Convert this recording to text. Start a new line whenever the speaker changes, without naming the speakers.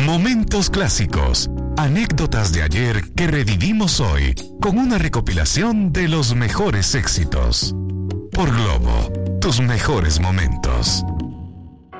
Momentos clásicos, anécdotas de ayer que revivimos hoy con una recopilación de los mejores éxitos. Por Globo, tus mejores momentos.